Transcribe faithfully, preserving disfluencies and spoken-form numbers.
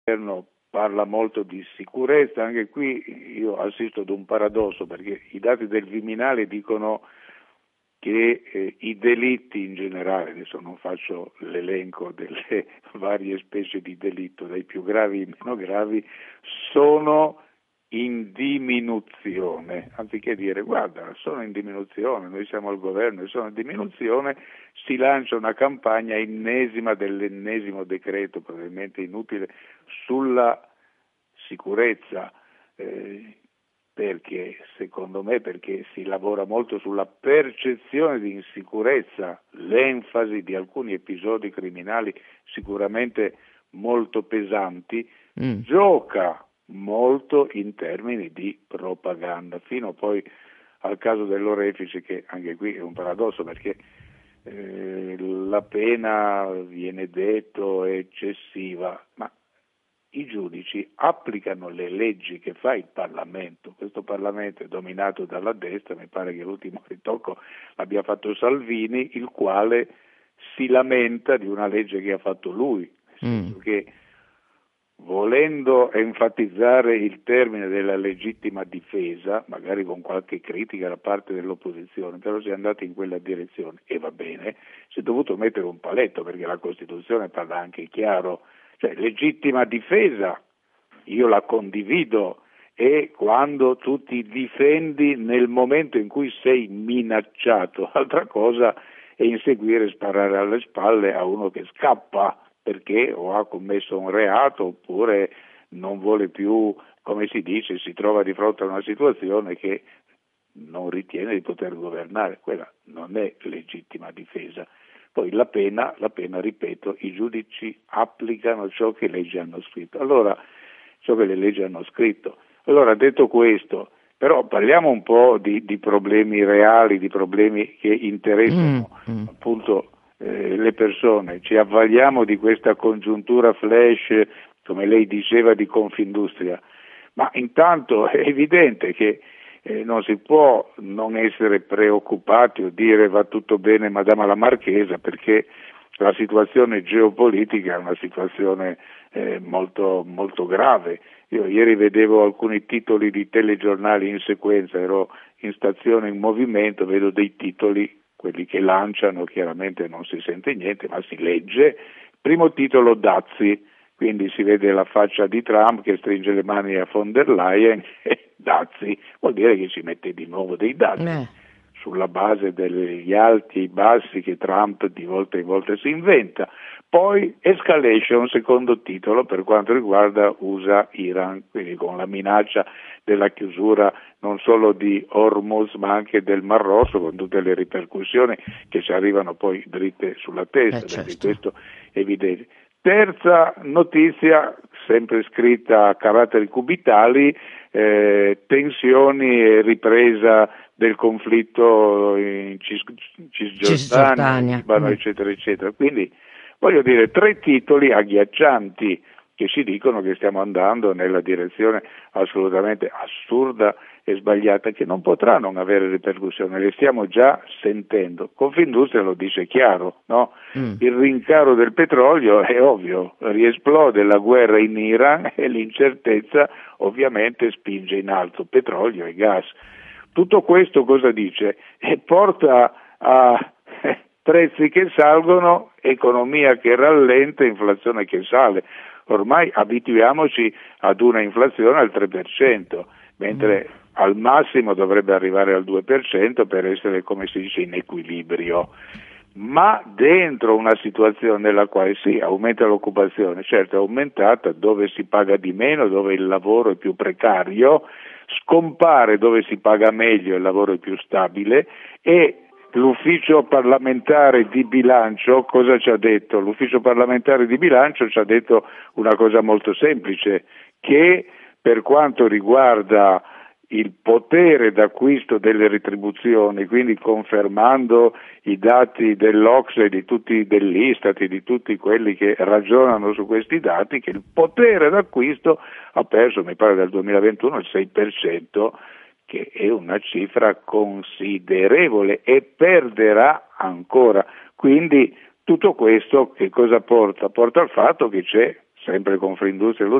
governo parla molto di sicurezza. Anche qui io assisto ad un paradosso, perché i dati del Viminale dicono che eh, i delitti in generale, adesso non faccio l'elenco delle varie specie di delitto, dai più gravi ai meno gravi, sono in diminuzione. Anziché dire guarda, sono in diminuzione, noi siamo al governo e sono in diminuzione, si lancia una campagna ennesima dell'ennesimo decreto, probabilmente inutile, sulla sicurezza. Eh, perché secondo me perché si lavora molto sulla percezione di insicurezza, l'enfasi di alcuni episodi criminali sicuramente molto pesanti, mm. gioca molto in termini di propaganda, fino poi al caso dell'Orefice, che anche qui è un paradosso, perché eh, la pena, viene detto, è eccessiva, ma i giudici applicano le leggi che fa il Parlamento. Questo Parlamento è dominato dalla destra, mi pare che l'ultimo ritocco l'abbia fatto Salvini, il quale si lamenta di una legge che ha fatto lui, nel senso mm. che, volendo enfatizzare il termine della legittima difesa, magari con qualche critica da parte dell'opposizione, però si è andati in quella direzione e va bene, si è dovuto mettere un paletto, perché la Costituzione parla anche chiaro. Cioè, legittima difesa, io la condivido, è quando tu ti difendi nel momento in cui sei minacciato. Altra cosa è inseguire e sparare alle spalle a uno che scappa perché o ha commesso un reato oppure non vuole più, come si dice, si trova di fronte a una situazione che non ritiene di poter governare. Quella non è legittima difesa. Poi la pena, la pena, ripeto, i giudici applicano ciò che le leggi hanno scritto. Allora, ciò che le leggi hanno scritto. Allora, detto questo, però parliamo un po' di, di problemi reali, di problemi che interessano mm, mm. appunto eh, le persone. Ci avvaliamo di questa congiuntura flash, come lei diceva, di Confindustria. Ma intanto è evidente che Eh, non si può non essere preoccupati o dire va tutto bene Madama la Marchesa, perché la situazione geopolitica è una situazione eh, molto, molto grave. Io ieri vedevo alcuni titoli di telegiornali in sequenza, ero in stazione in movimento, vedo dei titoli, quelli che lanciano, chiaramente non si sente niente ma si legge. Primo titolo Dazi, quindi si vede la faccia di Trump che stringe le mani a von der Leyen e dazi, vuol dire che ci mette di nuovo dei dazi eh. sulla base degli alti e i bassi che Trump di volta in volta si inventa. Poi escalation, secondo titolo, per quanto riguarda U S A-Iran, quindi con la minaccia della chiusura non solo di Hormuz ma anche del Mar Rosso, con tutte le ripercussioni che ci arrivano poi dritte sulla testa, eh, certo. perché questo è evidente. Terza notizia, sempre scritta a caratteri cubitali, eh, tensioni e ripresa del conflitto in Cis- Cisgiordania, Libano, mm. eccetera, eccetera. Quindi, voglio dire, tre titoli agghiaccianti che ci dicono che stiamo andando nella direzione assolutamente assurda e sbagliata, che non potrà non avere ripercussioni, le stiamo già sentendo. Confindustria lo dice chiaro, no? Mm. Il rincaro del petrolio è ovvio, riesplode la guerra in Iran e l'incertezza ovviamente spinge in alto petrolio e gas. Tutto questo cosa dice? E porta a prezzi che salgono, economia che rallenta, inflazione che sale. Ormai abituiamoci ad una inflazione al tre per cento, mentre mm. al massimo dovrebbe arrivare al due per cento per essere, come si dice, in equilibrio. Ma dentro una situazione nella quale sì, aumenta l'occupazione, certo è aumentata dove si paga di meno, dove il lavoro è più precario, scompare dove si paga meglio e il lavoro è più stabile. E l'ufficio parlamentare di bilancio cosa ci ha detto? L'ufficio parlamentare di bilancio ci ha detto una cosa molto semplice, che per quanto riguarda il potere d'acquisto delle retribuzioni, quindi confermando i dati dell'Ocse e di tutti, dell'Istat e di tutti quelli che ragionano su questi dati, che il potere d'acquisto ha perso, mi pare dal duemilaventuno, il sei per cento, che è una cifra considerevole e perderà ancora. Quindi tutto questo che cosa porta? Porta al fatto che c'è sempre Confindustria lo